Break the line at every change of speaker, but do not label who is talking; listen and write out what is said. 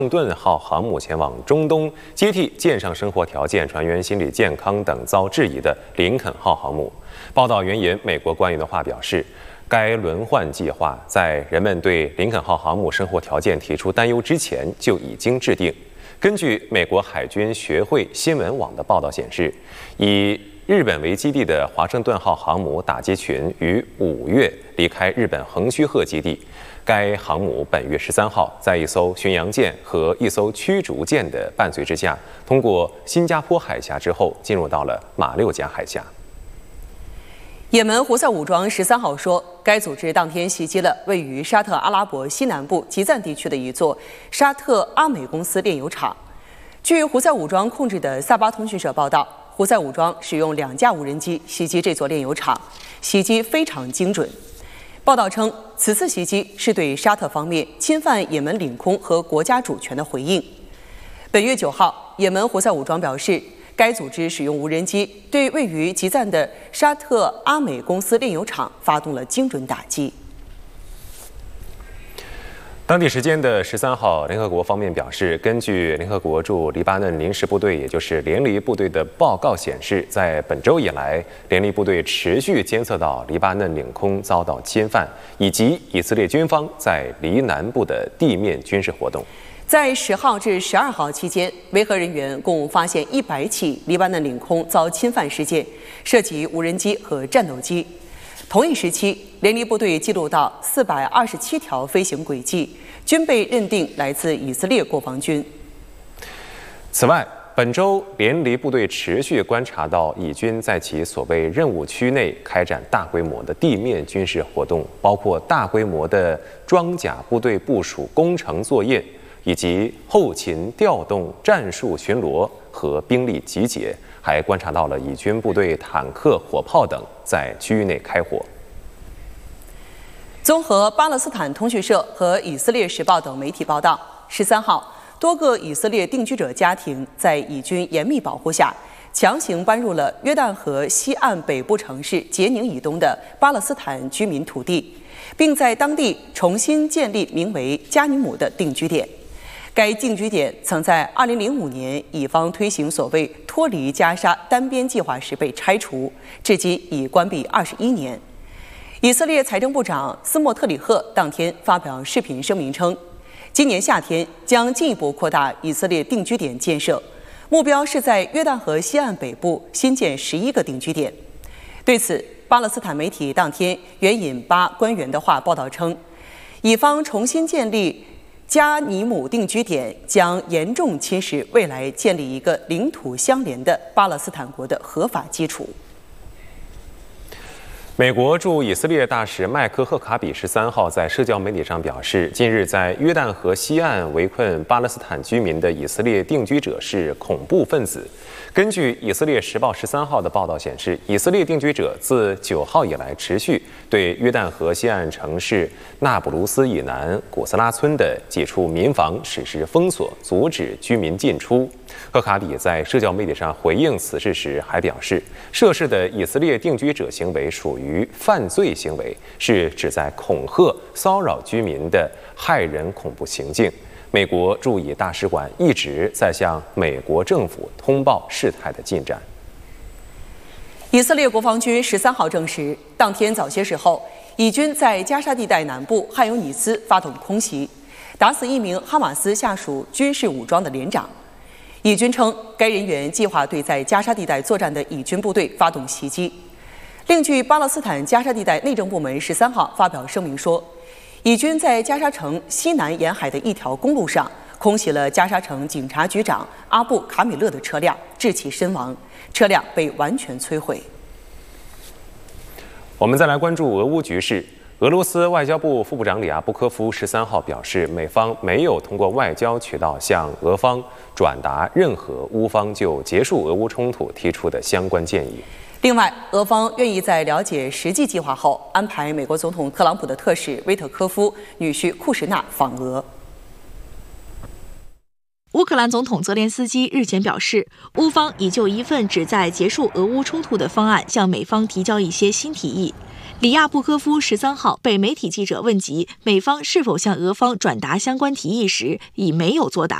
顿号航母前往中东接替舰上生活条件、船员心理健康等遭质疑的林肯号航母。报道援引美国官员的话表示，该轮换计划在人们对林肯号航母生活条件提出担忧之前就已经制定。根据美国海军学会新闻网的报道显示，以日本为基地的华盛顿号航母打击群于5月离开日本横须贺基地。该航母本月13号在一艘巡洋舰和一艘驱逐舰的伴随之下，通过新加坡海峡之后，进入到了马六甲海峡。
也门胡塞武装13号说，该组织当天袭击了位于沙特阿拉伯西南部吉赞地区的一座沙特阿美公司炼油厂。据胡塞武装控制的萨巴通讯社报道，胡塞武装使用2架无人机袭击这座炼油厂，袭击非常精准。报道称，此次袭击是对沙特方面侵犯也门领空和国家主权的回应。本月9号，也门胡塞武装表示，该组织使用无人机对位于吉赞的沙特阿美公司炼油厂发动了精准打击。
当地时间的13号，联合国方面表示，根据联合国驻黎巴嫩临时部队，也就是联黎部队的报告显示，在本周以来，联黎部队持续监测到黎巴嫩领空遭到侵犯，以及以色列军方在黎南部的地面军事活动。
在10号至12号期间，维和人员共发现100起黎巴嫩领空遭侵犯事件，涉及无人机和战斗机。同一时期，联黎部队记录到427条飞行轨迹，均被认定来自以色列国防军。
此外，本周联黎部队持续观察到以军在其所谓任务区内开展大规模的地面军事活动，包括大规模的装甲部队部署工程作业，以及后勤调动、战术巡逻和兵力集结，还观察到了以军部队坦克、火炮等在区域内开火。
综合巴勒斯坦通讯社和以色列时报等媒体报道，13号，多个以色列定居者家庭在以军严密保护下，强行搬入了约旦河西岸北部城市杰宁以东的巴勒斯坦居民土地，并在当地重新建立名为加尼姆的定居点。该定居点曾在2005年以方推行所谓脱离加沙单边计划时被拆除，至今已关闭21年。以色列财政部长斯莫特里赫当天发表视频声明称，今年夏天将进一步扩大以色列定居点建设，目标是在约旦河西岸北部新建11个定居点。对此，巴勒斯坦媒体当天援引8官员的话报道称，以方重新建立加尼姆定居点将严重侵蚀未来建立一个领土相连的巴勒斯坦国的合法基础。
美国驻以色列大使麦克赫卡比13号在社交媒体上表示，近日在约旦河西岸围困巴勒斯坦居民的以色列定居者是恐怖分子。根据以色列时报13号的报道显示，以色列定居者自9号以来持续对约旦河西岸城市纳卜卢斯以南古斯拉村的几处民房实施封锁，阻止居民进出。赫卡比在社交媒体上回应此事时还表示，涉事的以色列定居者行为属于犯罪行为，是旨在恐吓、骚扰居民的骇人恐怖行径。美国驻以大使馆一直在向美国政府通报事态的进展。
以色列国防军13号证实，当天早些时候，以军在加沙地带南部汉尤尼斯发动空袭，打死一名哈马斯下属军事武装的连长。以军称，该人员计划对在加沙地带作战的以军部队发动袭击。另据巴勒斯坦加沙地带内政部门13号发表声明说，以军在加沙城西南沿海的一条公路上空袭了加沙城警察局长阿布卡米勒的车辆，致其身亡，车辆被完全摧毁。
我们再来关注俄乌局势。俄罗斯外交部副部长里亚布科夫13号表示，美方没有通过外交渠道向俄方转达任何乌方就结束俄乌冲突提出的相关建议。
另外，俄方愿意在了解实际计划后，安排美国总统特朗普的特使威特科夫女婿库什纳访俄。
乌克兰总统泽连斯基日前表示，乌方已就一份旨在结束俄乌冲突的方案向美方提交一些新提议。 里亚布科夫13号被媒体记者问及美方是否向俄方转达相关提议时，已没有作答。